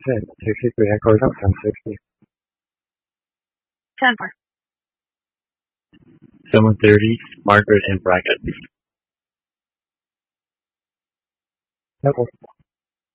Sì, è cosa sì. 10. 7:30, Margaret and Brackett. Dopo.